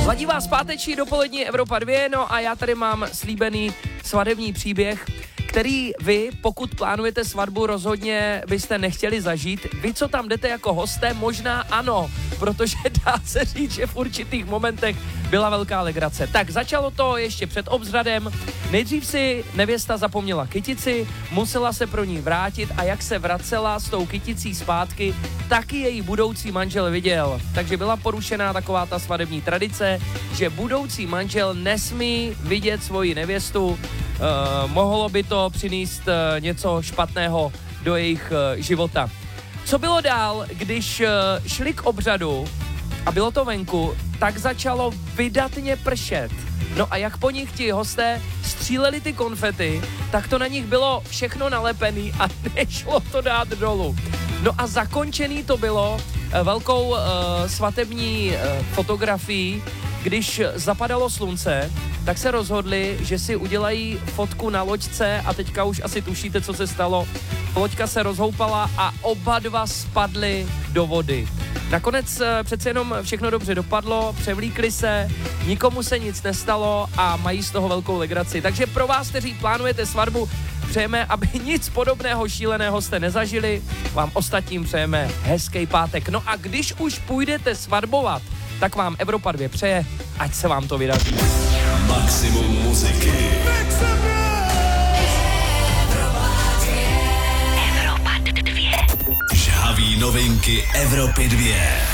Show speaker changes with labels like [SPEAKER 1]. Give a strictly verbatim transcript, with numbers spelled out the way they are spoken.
[SPEAKER 1] Ladí vás páteční dopolední Evropa dva, no a já tady mám slíbený svatební příběh, který vy, pokud plánujete svatbu, rozhodně byste nechtěli zažít. Vy, co tam jdete jako hosté, možná ano, protože dá se říct, že v určitých momentech byla velká legrace. Tak začalo to ještě před obřadem. Nejdřív si nevěsta zapomněla kytici, musela se pro ní vrátit a jak se vracela s tou kyticí zpátky, taky její budoucí manžel viděl. Takže byla porušená taková ta svatební tradice, že budoucí manžel nesmí vidět svoji nevěstu. Uh, mohlo by to přinést uh, něco špatného do jejich uh, života. Co bylo dál, když uh, šli k obřadu a bylo to venku, tak začalo vydatně pršet. No a jak po nich ti hosté stříleli ty konfety, tak to na nich bylo všechno nalepený a nešlo to dát dolů. No a zakončený to bylo uh, velkou uh, svatební uh, fotografií, když zapadalo slunce, tak se rozhodli, že si udělají fotku na loďce a teďka už asi tušíte, co se stalo. Loďka se rozhoupala a oba dva spadli do vody. Nakonec přece jenom všechno dobře dopadlo, převlíkli se, nikomu se nic nestalo a mají z toho velkou legraci. Takže pro vás, kteří plánujete svatbu, přejeme, aby nic podobného šíleného jste nezažili. Vám ostatním přejeme hezký pátek. No a když už půjdete svatbovat, tak vám Evropa dva přeje, ať se vám to vydaří.
[SPEAKER 2] Maximum muziky. Evropa dva. Žhaví novinky Evropy dva.